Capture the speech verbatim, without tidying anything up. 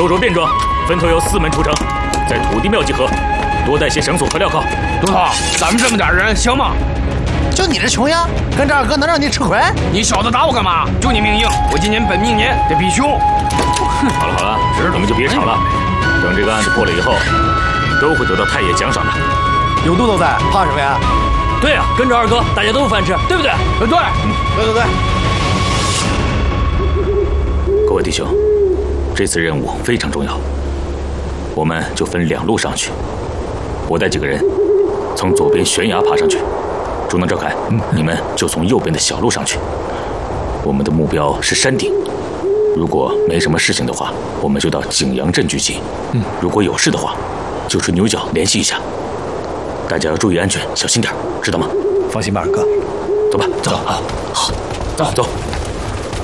都着便装，分头由四门出城，在土地庙集合，多带些绳索和镣铐。 督头，咱们这么点人行吗？ 就你这穷样，跟着二哥能让你吃亏？ 你小子打我干嘛？就你命硬，我今年本命年得比凶。 好了好了，你们就别吵了。等这个案子破了以后，都会得到太爷奖赏的。 有督头在，怕什么呀？ 对啊，跟着二哥，大家都有饭吃，对不对？ 对对， 嗯，对对对。 各位弟兄，这次任务非常重要，我们就分两路上去。我带几个人从左边悬崖爬上去，朱能、赵凯，嗯，你们就从右边的小路上去。我们的目标是山顶，如果没什么事情的话，我们就到景阳镇聚集。嗯，如果有事的话，就吹牛角联系一下。大家要注意安全，小心点，知道吗？ 放心吧，二哥。 走吧，走。好，好，走走。